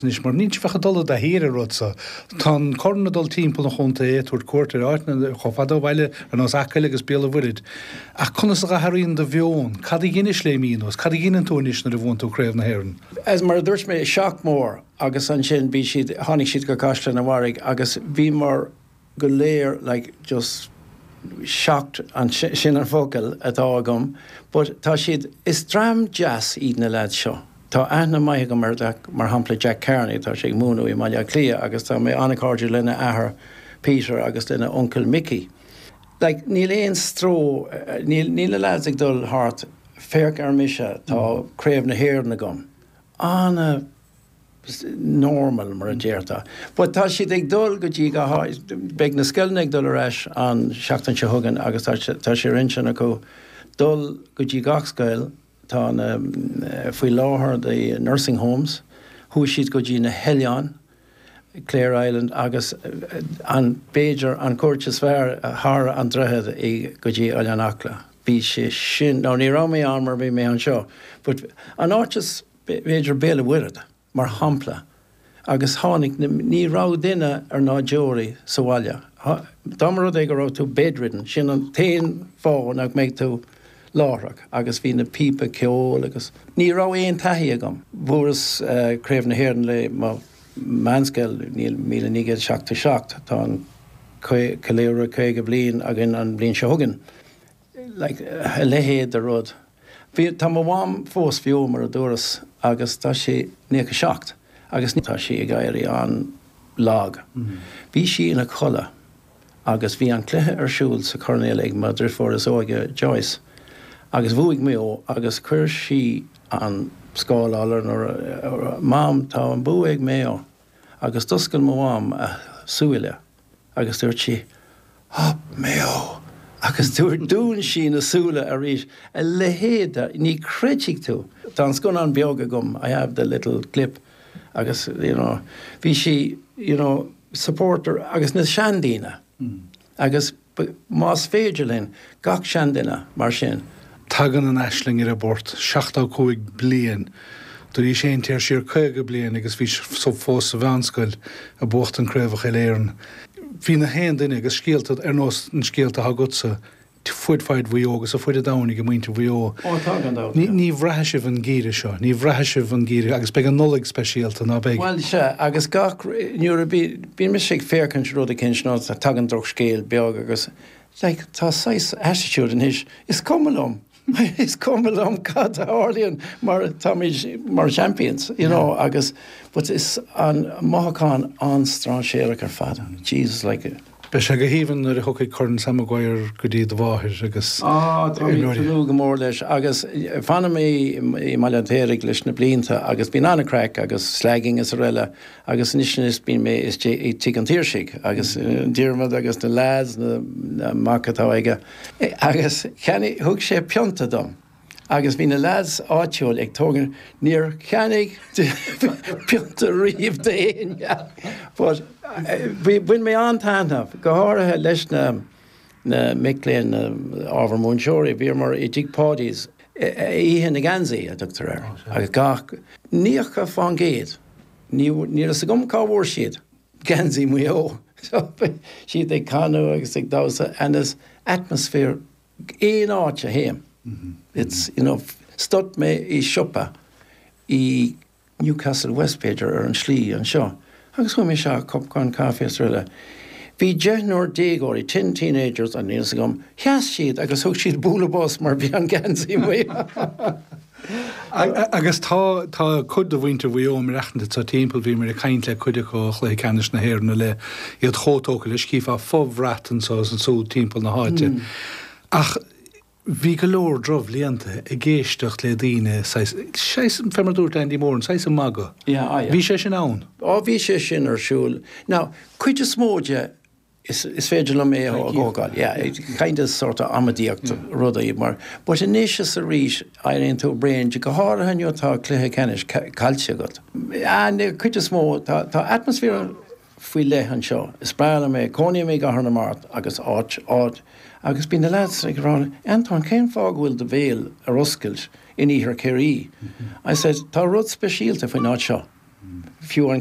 Nis mar níos fecha dul a hére rotsa. Tá cornadul timppla nach chunta éúir cuairtar áitna chofadó bhile an os acail agus béla bhuiid. Ach chunas a haíonn de bheón, cad i gine lé mínos, cad i gine túnis na bhhaú créibh na hhéann. As mar dúirt mé seach mór agus an sin bí siad tháinig siad go caiiste na bhhaigh agus bhí mar go léir just shocked an sin an focail atá agam, but tá siad is drám jazz iad na lead seo. Tá aithna maithe go mar hampla Jack Kearney tá sé múnú i maiile clia agus tá mé anna cardú lena ahar Peter agus lena Uncle Mickey. Níl éon stró, níl lads ag dul hart féirc ar mise tá créibh na hhéir na gom. Anna normal mar a dhéirta. But tá siad ag dul go dtí go beag na scailna ag dul areis an seachtain se thugan agus tá sé rinseanna go dul go dtí gachscail tá faoi láthair the nursing homes, thu siad go dtí na Helion, Clare Island, agus an Béidir an cuairte sfeir thar an drehead I go dtí Oileán Acla. Bhí sé sin, ní rá mé an mar bhí mé an seo, but an áitis Béidir béla bhuiad mar hampla, agus tháinig ní rá duine ar náideoirí sa bhaile. Dámara é go rá tú bedridden, sin an taon fáin ag méid tú láthraach, agus bhí na pípa ceol agus ní rá éon taithí agam. Bhuras créibh na hhéireann le má manscail 1977 tá an coléire chuige bliain agin an bliain se thugan. A lehéad a rud. Tá má bháim fós fiú mar a dúras agus tá sé níocha seacht, agus nítá sí ag gaiirí an lág. Bhí sí ina chola, agus bhí an cluthe ar siúil sa Cornéal ag mar dúirfór is óige Joyce. Agus bhuaigh mé agus chuir sí an scáileálar nó mám tá an bhuaigh mé agus duscail mháam a súile, agus dúirt sí, mé agus dúir dún sí na súile a rís a lehéad ní creitiigh tú. Tá an scon an beaga gom, I have the little clip, agus, bhí sí, supporter agus na seandína, agus más féidirlinn gach seandína mar sin. Tagan an eisling ar a bort, 75 bliain. Dúirí sé tíir siar 50 bliain agus bhí so fós sa bhanscoil a bucht an créibh a léireann. Bhí na héan duine agus scéalta ar nós an scéalta thugutsa fuidfeid bhuió agus a fuid a dánig go muinte bhuió. Ní bhreithe sibh an gíire seo, ní bhreithe sibh an gíire agus beag an nullig speisialta ná beag. Well se, agus gach nuair bíon me sé féarcann rud a cin sná a tagan droch scéal beag agus tá 6 attitude in his is cumlum. Is cumlum cad a Orlean mar champions, agus, but is an mahacán an strán séarach ar fada. Jesus, Be se go híhann ar a thucaid chun samagóir go dtí do bháthir agus... Tá mí go mór leis, agus fanna mé I maileantéirigh leis na blianta, agus bín anna crack, agus slagging is a réile, agus nisnis bín mé is tí an tíirsigh, agus díirmad agus na lads na macatá aige. Agus cheannig thug sé pionta dom. Agus bhí na lads áitiúil ag tógan níor cheannig pionta riomh daon. But buin mé antáinmh go háirithe leis na micléin ábhar múnsóirí bhí mar I dig pádís íhe na gansaí a dúachtar ar. Agus gach níocha fán géad. Níor a sa gom cábhór siad gansaí muo. Siad ag canú agus ag dása and is atmosphere éon áit a héim. It's, stud me I siopa I Newcastle Westpager ar an slí an seo. Agus chu mé seo cupcán cafe srile. Bhí dehnúir dégóirí 10 teenagers an níos gom, cheas siad agus thug siad búlabás mar bhí an gansaí mé. Agus tá cud a bhainte bhuió mar reachanta tá timppla bhí mar a caint le chuide go chlé canis na hhéirna le iad chótóca le scífa fóbhreatan sa an súl timppla na háite. Ach bhí go leor dromh líanta I ggéisteach le daoine 6 femarúir daon mórin 6 maga. Bhí sé sin ann? Bhí sé sin ar siúil. Now, chuide smóide is féidir le mé ógáil. Kind of sort of amadíocht rudaí mar. But inis is a rís éironn tú brain go háirithe tá cluthe cenis cailte agat. Chuide smó tá atmosfér faoi le an seo. Is breala mé cónaí mé gahar na mát agus áit. Agus bín na lads ag rán, Anton, cén fág bhfuil de bhéal ar oscailt in íthar céirí. I said, tá rud speisialta faoin áit seo. fiú an